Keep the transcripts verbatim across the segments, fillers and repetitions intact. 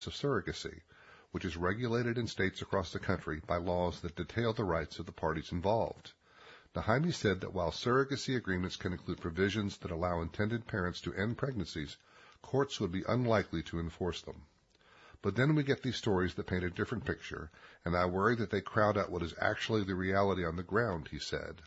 of surrogacy, which is regulated in states across the country by laws that detail the rights of the parties involved. Naimi said that while surrogacy agreements can include provisions that allow intended parents to end pregnancies, courts would be unlikely to enforce them. But then we get these stories that paint a different picture, and I worry that they crowd out what is actually the reality on the ground, he said.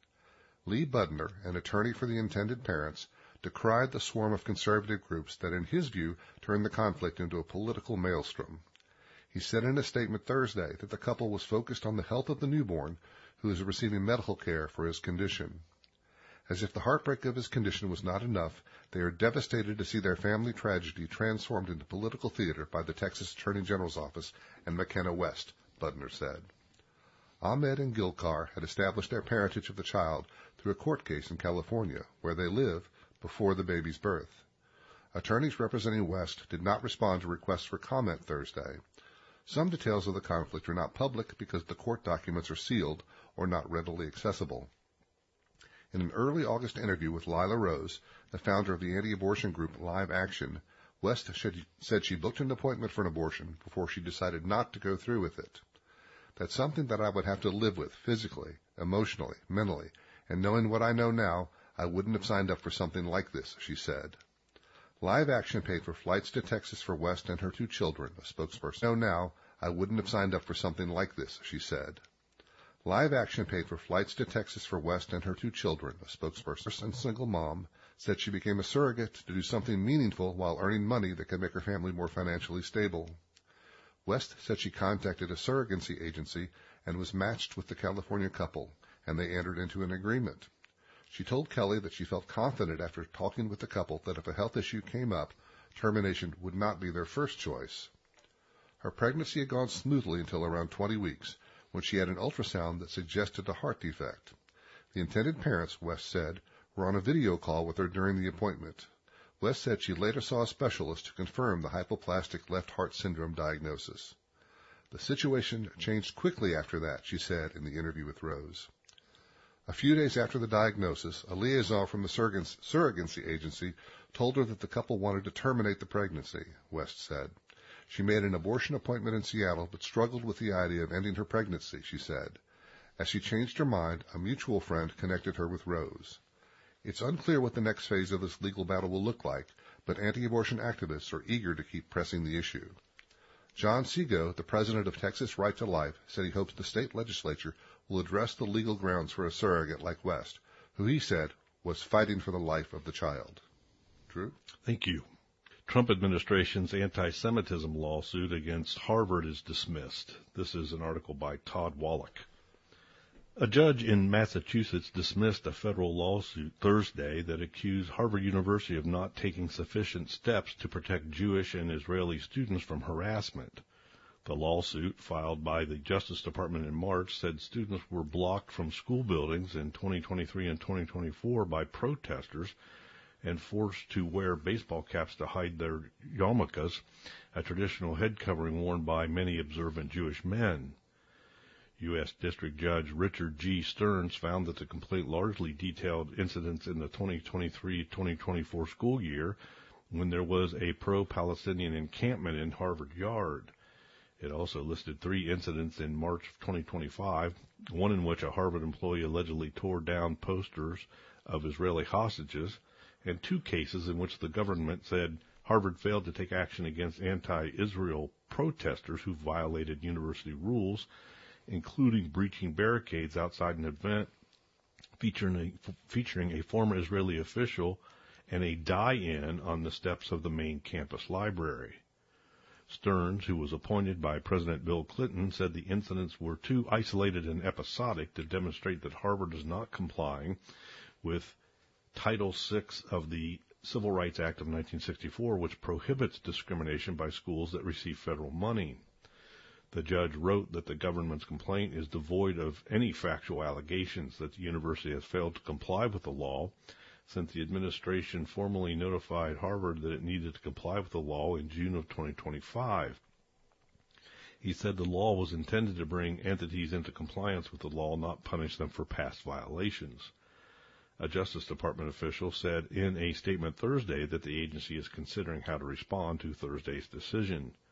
Lee Budner, an attorney for the intended parents, decried the swarm of conservative groups that, in his view, turned the conflict into a political maelstrom. He said in a statement Thursday that the couple was focused on the health of the newborn, who is receiving medical care for his condition. As if the heartbreak of his condition was not enough, they are devastated to see their family tragedy transformed into political theater by the Texas Attorney General's office and McKenna West, Budner said. Ahmed and Gilkar had established their parentage of the child through a court case in California, where they live, before the baby's birth. Attorneys representing West did not respond to requests for comment Thursday. Some details of the conflict are not public because the court documents are sealed or not readily accessible. In an early August interview with Lila Rose, the founder of the anti-abortion group Live Action, West said she booked an appointment for an abortion before she decided not to go through with it. That's something that I would have to live with physically, emotionally, mentally, and knowing what I know now, I wouldn't have signed up for something like this, she said. Live Action paid for flights to Texas for West and her two children, a spokesperson. No, now, I wouldn't have signed up for something like this, she said. Live Action paid for flights to Texas for West and her two children, a spokesperson and single mom, said she became a surrogate to do something meaningful while earning money that could make her family more financially stable. West said she contacted a surrogacy agency and was matched with the California couple, and they entered into an agreement. She told Kelly that she felt confident after talking with the couple that if a health issue came up, termination would not be their first choice. Her pregnancy had gone smoothly until around twenty weeks, when she had an ultrasound that suggested a heart defect. The intended parents, West said, were on a video call with her during the appointment. West said she later saw a specialist to confirm the hypoplastic left heart syndrome diagnosis. The situation changed quickly after that, she said in the interview with Rose. A few days after the diagnosis, a liaison from the surrogacy agency told her that the couple wanted to terminate the pregnancy, West said. She made an abortion appointment in Seattle, but struggled with the idea of ending her pregnancy, she said. As she changed her mind, a mutual friend connected her with Rose. It's unclear what the next phase of this legal battle will look like, but anti-abortion activists are eager to keep pressing the issue. John Seago, the president of Texas Right to Life, said he hopes the state legislature will address the legal grounds for a surrogate like West, who he said was fighting for the life of the child. Drew? Thank you. Trump administration's anti-Semitism lawsuit against Harvard is dismissed. This is an article by Todd Wallach. A judge in Massachusetts dismissed a federal lawsuit Thursday that accused Harvard University of not taking sufficient steps to protect Jewish and Israeli students from harassment. The lawsuit, filed by the Justice Department in March, said students were blocked from school buildings in twenty twenty-three and twenty twenty-four by protesters and forced to wear baseball caps to hide their yarmulkes, a traditional head covering worn by many observant Jewish men. U S. District Judge Richard G. Stearns found that the complaint largely detailed incidents in the twenty twenty-three twenty twenty-four school year when there was a pro-Palestinian encampment in Harvard Yard. It also listed three incidents in March of twenty twenty-five, one in which a Harvard employee allegedly tore down posters of Israeli hostages, and two cases in which the government said Harvard failed to take action against anti-Israel protesters who violated university rules, including breaching barricades outside an event featuring a, featuring a former Israeli official and a die-in on the steps of the main campus library. Stearns, who was appointed by President Bill Clinton, said the incidents were too isolated and episodic to demonstrate that Harvard is not complying with Title six of the Civil Rights Act of nineteen sixty-four, which prohibits discrimination by schools that receive federal money. The judge wrote that the government's complaint is devoid of any factual allegations that the university has failed to comply with the law, since the administration formally notified Harvard that it needed to comply with the law in June of twenty twenty-five. He said the law was intended to bring entities into compliance with the law, not punish them for past violations. A Justice Department official said in a statement Thursday that the agency is considering how to respond to Thursday's decision.